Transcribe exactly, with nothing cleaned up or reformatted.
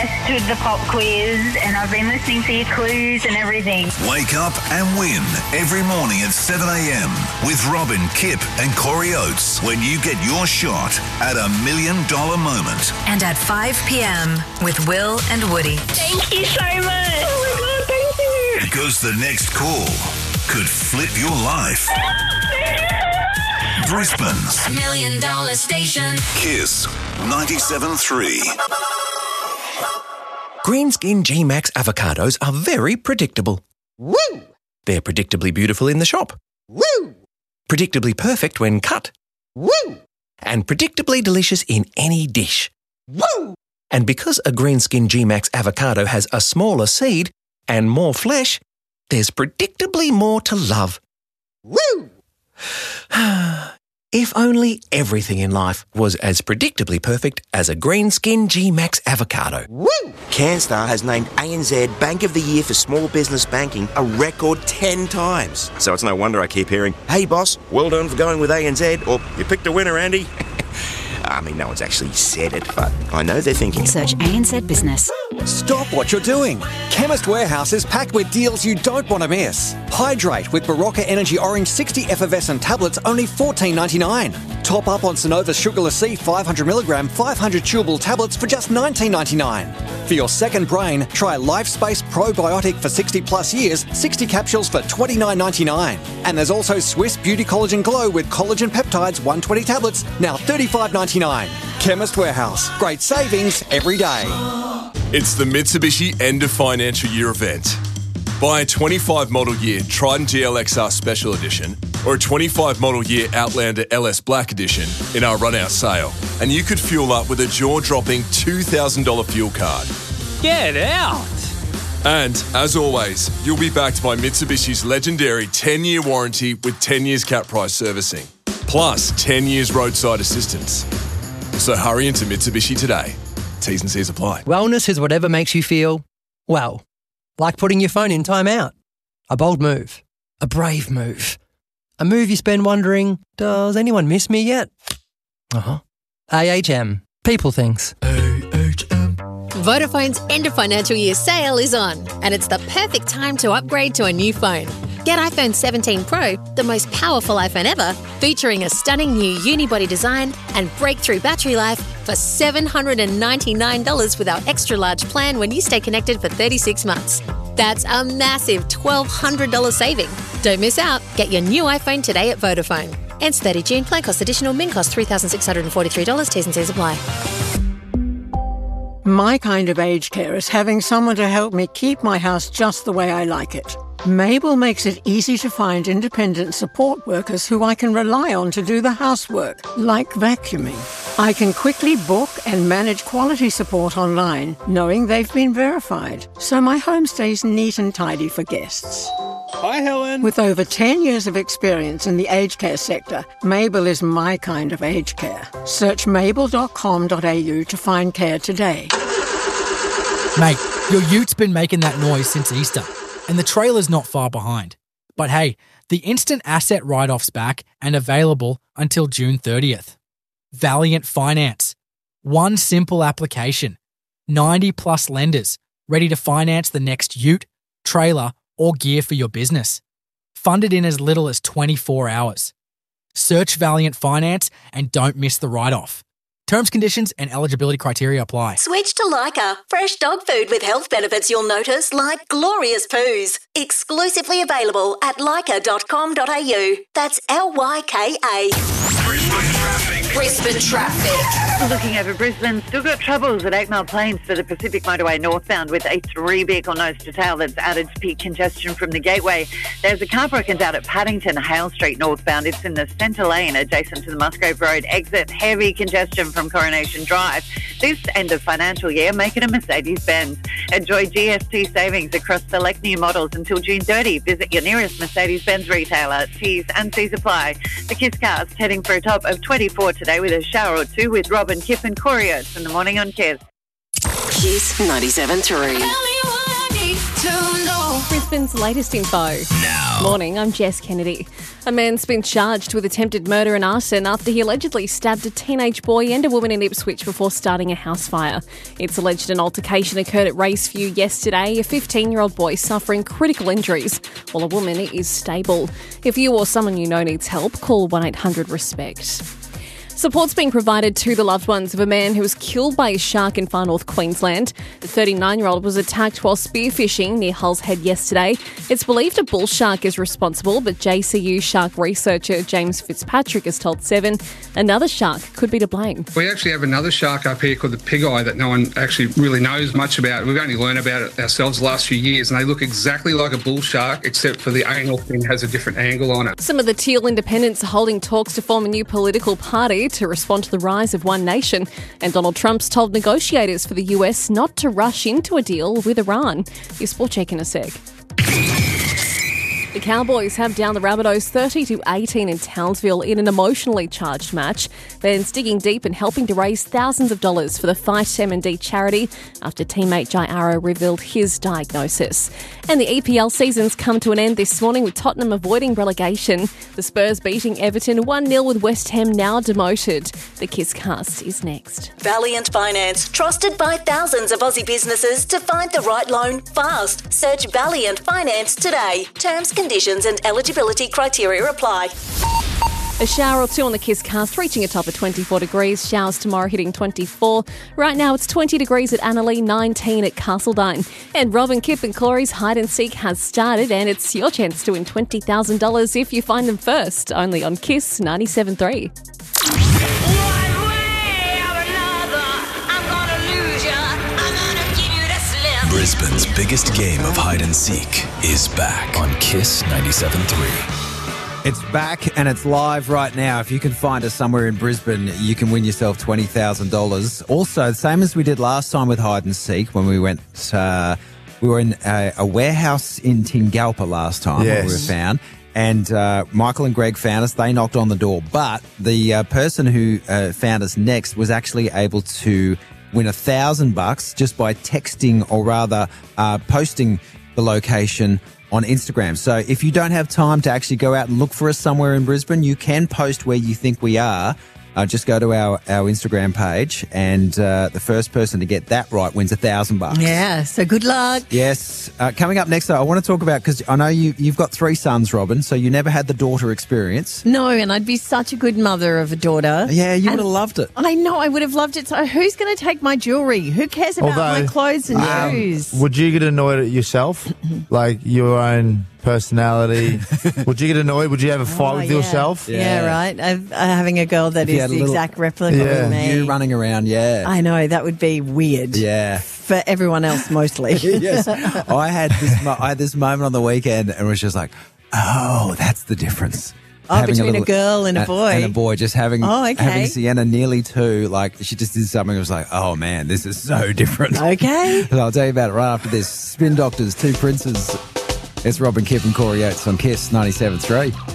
obsessed with the pop quiz, and I've been listening to your clues and everything. Wake up and win every morning at seven a.m. with Robin, Kip and Corey Oates when you get your shot at a million dollar moment. And at five p.m. with Will and Woody. Thank you so much. Oh my God, thank you. Because the next call could flip your life. Brisbane's Million Dollar Station. Kiss ninety-seven point three. Greenskin G-Max avocados are very predictable. Woo! They're predictably beautiful in the shop. Woo! Predictably perfect when cut. Woo! And predictably delicious in any dish. Woo! And because a Greenskin G-Max avocado has a smaller seed and more flesh, there's predictably more to love. Woo! If only everything in life was as predictably perfect as a Greenskin G-Max avocado. Woo! CanStar has named A N Z Bank of the Year for Small Business Banking a record ten times. So it's no wonder I keep hearing, "Hey boss, well done for going with A N Z," or "You picked a winner, Andy." I mean, no one's actually said it, but I know they're thinking. Search A N Z Business. Stop what you're doing. Chemist Warehouse is packed with deals you don't want to miss. Hydrate with Barocca Energy Orange sixty effervescent tablets, only fourteen ninety-nine. Top up on Sonova Sugarless C five hundred milligram, five hundred chewable tablets for just nineteen ninety-nine. For your second brain, try LifeSpace Probiotic for sixty plus years, sixty capsules for twenty-nine ninety-nine. And there's also Swiss Beauty Collagen Glow with collagen peptides, one hundred twenty tablets, now thirty-five ninety-nine. Chemist Warehouse. Great savings every day. It's the Mitsubishi End of Financial Year event. Buy a twenty-five model year Triton G L X R Special Edition or a twenty-five model year Outlander L S Black Edition in our run-out sale, and you could fuel up with a jaw-dropping two thousand dollars fuel card. Get out! And, as always, you'll be backed by Mitsubishi's legendary ten-year warranty with ten years cap price servicing, plus ten years roadside assistance. So hurry into Mitsubishi today. T's and C's apply. Wellness is whatever makes you feel, well, like putting your phone in timeout. A bold move. A brave move. A move you spend wondering, does anyone miss me yet? Uh-huh. A H M. People things. A H M. Vodafone's end of financial year sale is on, and it's the perfect time to upgrade to a new phone. Get iPhone seventeen Pro, the most powerful iPhone ever, featuring a stunning new unibody design and breakthrough battery life for seven hundred ninety-nine dollars with our extra large plan when you stay connected for thirty-six months. That's a massive twelve hundred dollars saving. Don't miss out. Get your new iPhone today at Vodafone. Ends thirtieth of June. Plan cost additional. Min cost three thousand six hundred forty-three dollars. T's and C's apply. My kind of aged care is having someone to help me keep my house just the way I like it. Mabel makes it easy to find independent support workers who I can rely on to do the housework, like vacuuming. I can quickly book and manage quality support online, knowing they've been verified, so my home stays neat and tidy for guests. Hi, Helen. With over ten years of experience in the aged care sector, Mabel is my kind of aged care. Search mabel dot com dot a u to find care today. Mate, your ute been making that noise since Easter, and the trailer's not far behind. But hey, the instant asset write-off's back and available until June thirtieth. Valiant Finance. One simple application. ninety plus lenders ready to finance the next ute, trailer, or gear for your business. Funded in as little as twenty-four hours. Search Valiant Finance and don't miss the write-off. Terms, conditions, and eligibility criteria apply. Switch to Lyca. Fresh dog food with health benefits you'll notice, like glorious poos. Exclusively available at lyca dot com dot a u. That's L Y K A. Brisbane traffic. Looking over Brisbane, still got troubles at Eight Mile Plains for the Pacific Motorway northbound with a three-vehicle nose-to-tail that's added to peak congestion from the gateway. There's a car broken down at Paddington, Hale Street northbound. It's in the centre lane adjacent to the Musgrave Road exit. Heavy congestion from Coronation Drive. This end of financial year, make it a Mercedes-Benz. Enjoy G S T savings across select new models until June thirtieth. Visit your nearest Mercedes-Benz retailer. T's and C's apply. The Kiss Cast heading for a top of twenty-four today with a shower or two with Robin, Kip and Corey Oates in the morning on Kiss. Kiss ninety-seven point three. Brisbane's latest info. Now. Morning, I'm Jess Kennedy. A man's been charged with attempted murder and arson after he allegedly stabbed a teenage boy and a woman in Ipswich before starting a house fire. It's alleged an altercation occurred at Raceview yesterday, a fifteen-year-old boy suffering critical injuries, while a woman is stable. If you or someone you know needs help, call one eight hundred RESPECT. Support's being provided to the loved ones of a man who was killed by a shark in far north Queensland. The thirty-nine-year-old was attacked while spearfishing near Hull's Head yesterday. It's believed a bull shark is responsible, but J C U shark researcher James Fitzpatrick has told Seven another shark could be to blame. We actually have another shark up here called the pig eye that no one actually really knows much about. We've only learned about it ourselves the last few years, and they look exactly like a bull shark, except for the anal fin has a different angle on it. Some of the Teal independents are holding talks to form a new political party to respond to the rise of One Nation. And Donald Trump's told negotiators for the U S not to rush into a deal with Iran. Your sport check in a sec. The Cowboys have down the Rabbitohs thirty to eighteen in Townsville in an emotionally charged match. Ben's digging deep and helping to raise thousands of dollars for the Fight M and D charity after teammate Jai Arrow revealed his diagnosis. And the E P L season's come to an end this morning with Tottenham avoiding relegation. The Spurs beating Everton one nil with West Ham now demoted. The Kiss Cast is next. Valiant Finance, trusted by thousands of Aussie businesses to find the right loan fast. Search Valiant Finance today. Terms, conditions and eligibility criteria apply. A shower or two on the Kiss Cast, reaching a top of twenty-four degrees. Showers tomorrow hitting twenty-four. Right now it's twenty degrees at Annalee, nineteen at Castledine. And Robin, Kip and Corey's Hide and Seek has started, and it's your chance to win twenty thousand dollars if you find them first. Only on Kiss ninety-seven point three. Brisbane's biggest game of hide and seek is back on Kiss ninety-seven point three. It's back and it's live right now. If you can find us somewhere in Brisbane, you can win yourself twenty thousand dollars. Also, same as we did last time with Hide and Seek when we went, uh, we were in a, a warehouse in Tingalpa last time yes. where we were found. And uh, Michael and Greg found us. They knocked on the door. But the uh, person who uh, found us next was actually able to win a thousand bucks just by texting or rather uh, posting the location on Instagram. So if you don't have time to actually go out and look for us somewhere in Brisbane, you can post where you think we are. Uh, just go to our, our Instagram page and uh, the first person to get that right wins a thousand bucks. Yeah, so good luck. Yes. Uh, coming up next, though, I want to talk about, because I know you, you've got three sons, Robin, so you never had the daughter experience. No, and I'd be such a good mother of a daughter. Yeah, you and would have loved it. I know, I would have loved it. So who's going to take my jewellery? Who cares about Although, my clothes and um, shoes? Would you get annoyed at yourself? Like your own personality? Would you get annoyed? Would you have a fight Oh, with yeah. yourself? Yeah, yeah right. I've, uh, having a girl that If you is had a the little- exact replica Yeah. of me. You running around, yeah. I know, that would be weird. Yeah. For everyone else, mostly. Yes. I had this mo- I had this moment on the weekend and was just like, oh, that's the difference. Oh, Having between a girl and a boy. And a boy, just having, Oh, okay. having Sienna nearly two, like she just did something that was like, oh man, this is so different. Okay. So I'll tell you about it right after this. Spin Doctors, Two Princes. It's Robin, Kip and Corey Oates on Kiss ninety-seven point three.